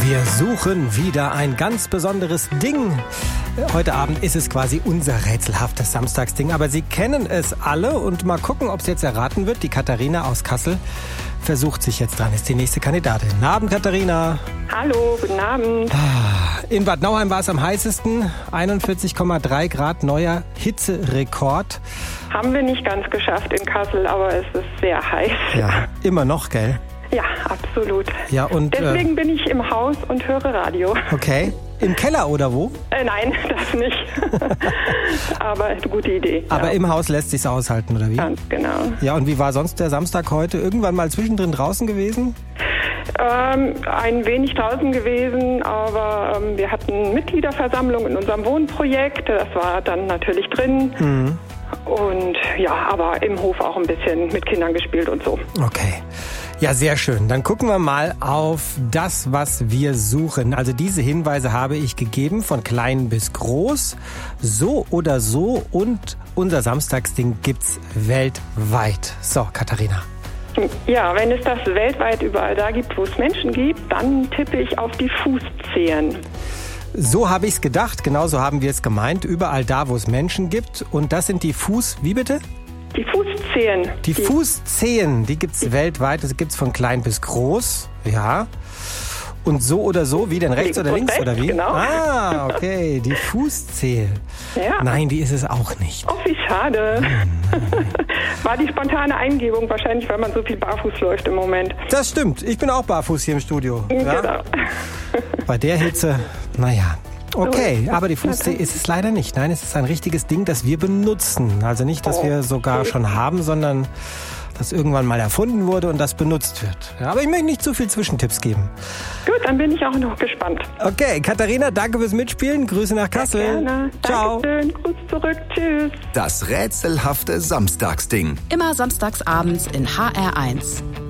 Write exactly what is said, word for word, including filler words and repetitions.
Wir suchen wieder ein ganz besonderes Ding. Heute Abend ist es quasi unser rätselhaftes Samstagsding, aber Sie kennen es alle und mal gucken, ob es jetzt erraten wird. Die Katharina aus Kassel versucht sich jetzt dran, ist die nächste Kandidatin. Guten Abend, Katharina. Hallo, guten Abend. In Bad Nauheim war es am heißesten, einundvierzig Komma drei Grad, neuer Hitzerekord. Haben wir nicht ganz geschafft in Kassel, aber es ist sehr heiß. Ja, immer noch, gell? Ja, absolut. Ja, und, Deswegen äh, bin ich im Haus und höre Radio. Okay. Im Keller oder wo? Äh, nein, das nicht. Aber eine gute Idee. Aber ja. Im Haus lässt sich's aushalten, oder wie? Ganz genau. Ja, und wie war sonst der Samstag heute? Irgendwann mal zwischendrin draußen gewesen? Ähm, ein wenig draußen gewesen, aber ähm, wir hatten Mitgliederversammlung in unserem Wohnprojekt. Das war dann natürlich drin. Mhm. Und ja, aber im Hof auch ein bisschen mit Kindern gespielt und so. Okay. Ja, sehr schön. Dann gucken wir mal auf das, was wir suchen. Also diese Hinweise habe ich gegeben, von klein bis groß. So oder so. Und unser Samstagsding gibt's weltweit. So, Katharina. Ja, wenn es das weltweit überall da gibt, wo es Menschen gibt, dann tippe ich auf die Fußzehen. So habe ich es gedacht. Genauso haben wir es gemeint. Überall da, wo es Menschen gibt. Und das sind die Fuß... Wie bitte? Die Fußzehen. Die, die Fußzehen, die gibt's die weltweit. Das gibt's von klein bis groß. Ja. Und so oder so, wie denn rechts links oder links rechts, oder wie? Genau. Ah, okay. Die Fußzehe. Ja. Nein, die ist es auch nicht. Oh, wie schade. Nein, nein, nein. War die spontane Eingebung wahrscheinlich, weil man so viel barfuß läuft im Moment. Das stimmt. Ich bin auch barfuß hier im Studio. Ja? Genau. Bei der Hitze, naja. Okay, aber die Fußzehe ist es leider nicht. Nein, es ist ein richtiges Ding, das wir benutzen. Also nicht, dass wir sogar schon haben, sondern das irgendwann mal erfunden wurde und das benutzt wird. Ja, aber ich möchte nicht zu viel Zwischentipps geben. Gut, dann bin ich auch noch gespannt. Okay, Katharina, danke fürs Mitspielen. Grüße nach Kassel. Sehr gerne. Ciao. Dankeschön. Gruß zurück. Tschüss. Das rätselhafte Samstagsding. Immer samstags abends in H R eins.